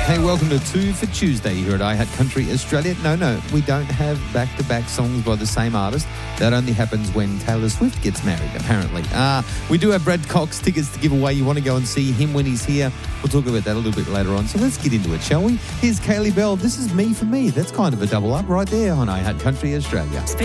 Hey, welcome to Two for Tuesday here at iHeart Country Australia. No, we don't have back-to-back songs by the same artist. That only happens when Taylor Swift gets married, apparently. We do have Brad Cox tickets to give away. You want to go and see him when he's here. We'll talk about that a little bit later on. So let's get into it, shall we? Here's Kaylee Bell. This is Me for Me. That's kind of a double up right there on iHeart Country Australia.